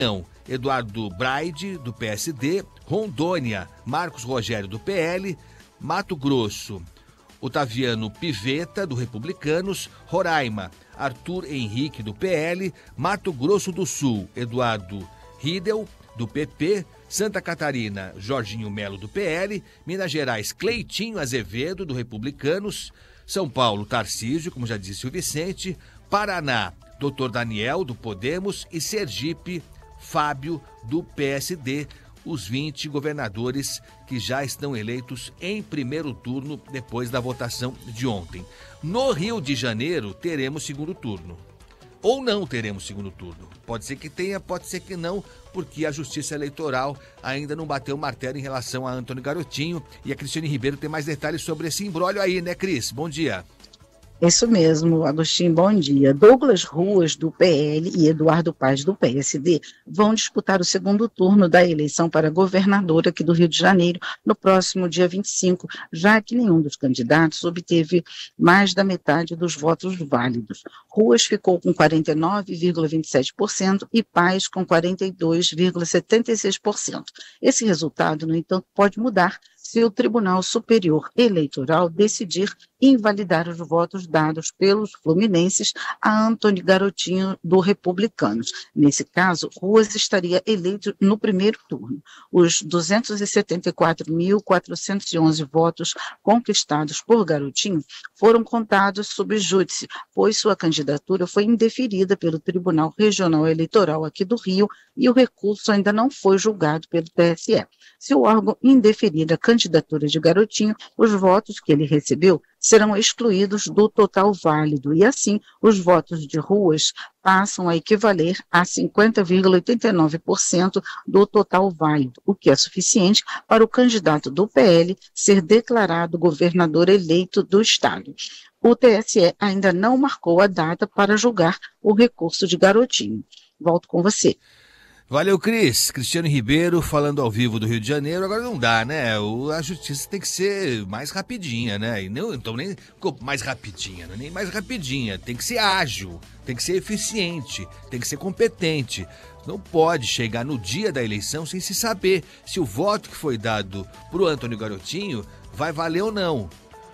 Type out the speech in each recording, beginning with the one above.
Eduardo Braide, do PSD, Rondônia, Marcos Rogério, do PL, Mato Grosso, Otaviano Pivetta, do Republicanos, Roraima, Arthur Henrique, do PL, Mato Grosso do Sul, Eduardo Riedel, do PP, Santa Catarina, Jorginho Melo, do PL, Minas Gerais, Cleitinho Azevedo, do Republicanos, São Paulo, Tarcísio, como já disse o Vicente, Paraná, Dr. Daniel, do Podemos, e Sergipe, Fábio, do PSD, os 20 governadores que já estão eleitos em primeiro turno depois da votação de ontem. No Rio de Janeiro, teremos segundo turno. Ou não teremos segundo turno. Pode ser que tenha, pode ser que não, porque a Justiça Eleitoral ainda não bateu o martelo em relação a Antônio Garotinho, e a Cristiane Ribeiro tem mais detalhes sobre esse imbróglio aí, né, Cris? Bom dia. Isso mesmo, Agostinho, bom dia. Douglas Ruas, do PL, e Eduardo Paz, do PSD, vão disputar o segundo turno da eleição para governador aqui do Rio de Janeiro no próximo dia 25, já que nenhum dos candidatos obteve mais da metade dos votos válidos. Ruas ficou com 49,27% e Paz com 42,76%. Esse resultado, no entanto, pode mudar se o Tribunal Superior Eleitoral decidir invalidar os votos dados pelos fluminenses a Antônio Garotinho, do Republicanos. Nesse caso, Ruas estaria eleito no primeiro turno. Os 274.411 votos conquistados por Garotinho foram contados sob júdice, pois sua candidatura foi indeferida pelo Tribunal Regional Eleitoral aqui do Rio e o recurso ainda não foi julgado pelo TSE. Se o órgão indeferir a candidatura de Garotinho, os votos que ele recebeu serão excluídos do total válido e, assim, os votos de Ruas passam a equivaler a 50,89% do total válido, o que é suficiente para o candidato do PL ser declarado governador eleito do Estado. O TSE ainda não marcou a data para julgar o recurso de Garotinho. Volto com você. Valeu, Cris. Cristiane Ribeiro falando ao vivo do Rio de Janeiro. Agora não dá, né? A justiça tem que ser mais rapidinha, né? E não, então nem mais rapidinha, não é nem mais rapidinha. Tem que ser ágil, tem que ser eficiente, tem que ser competente. Não pode chegar no dia da eleição sem se saber se o voto que foi dado pro Antônio Garotinho vai valer ou não.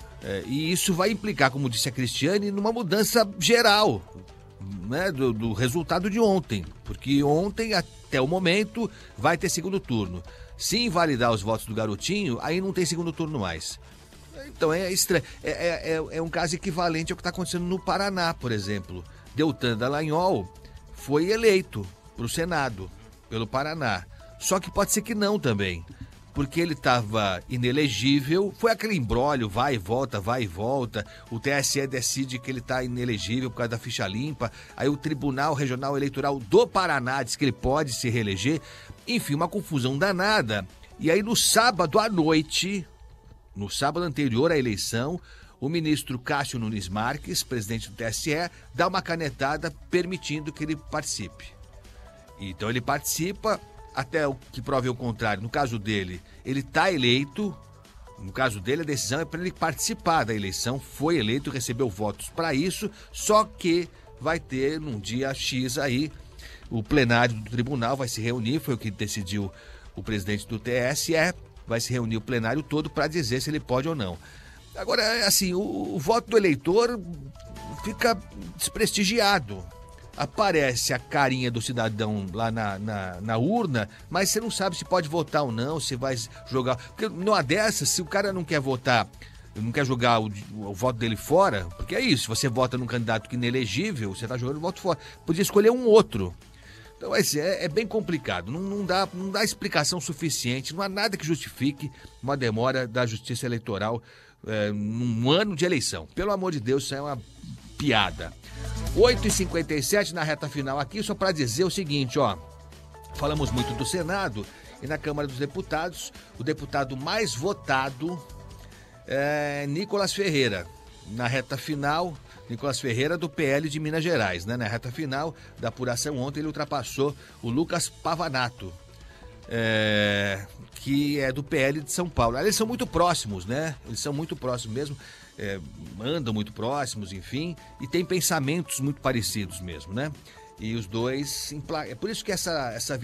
E isso vai implicar, como disse a Cristiane, numa mudança geral, né, do resultado de ontem, porque ontem, até o momento, vai ter segundo turno. Se invalidar os votos do Garotinho, aí não tem segundo turno mais. Então é estranho. É um caso equivalente ao que está acontecendo no Paraná, por exemplo. Deltan Dallagnol foi eleito para o Senado pelo Paraná. Só que pode ser que não também, porque ele estava inelegível, foi aquele imbróglio, vai e volta, o TSE decide que ele está inelegível por causa da ficha limpa, aí o Tribunal Regional Eleitoral do Paraná diz que ele pode se reeleger, enfim, uma confusão danada. E aí no sábado à noite, no sábado anterior à eleição, o ministro Cássio Nunes Marques, presidente do TSE, dá uma canetada permitindo que ele participe. Então ele participa, até o que prove o contrário. No caso dele, ele está eleito. No caso dele, a decisão é para ele participar da eleição. Foi eleito, recebeu votos para isso. Só que vai ter, num dia X aí, o plenário do tribunal vai se reunir. Foi o que decidiu o presidente do TSE. Vai se reunir o plenário todo para dizer se ele pode ou não. Agora, assim, o voto do eleitor fica desprestigiado. Aparece a carinha do cidadão lá na urna, mas você não sabe se pode votar ou não, se vai jogar. Porque numa dessas, se o cara não quer votar, não quer jogar o voto dele fora, porque é isso, se você vota num candidato que é inelegível, você está jogando o voto fora. Podia escolher um outro. Então é bem complicado, não dá explicação suficiente, não há nada que justifique uma demora da Justiça Eleitoral num ano de eleição. Pelo amor de Deus, isso é uma piada. 8h57 na reta final aqui, só para dizer o seguinte, ó. Falamos muito do Senado e na Câmara dos Deputados, o deputado mais votado é Nicolas Ferreira. Na reta final, Nicolas Ferreira do PL de Minas Gerais, né? Na reta final da apuração ontem ele ultrapassou o Lucas Pavanato, que é do PL de São Paulo. Eles são muito próximos, né? Eles são muito próximos mesmo. Andam muito próximos, enfim, e têm pensamentos muito parecidos mesmo, né? E os dois, é por isso que essa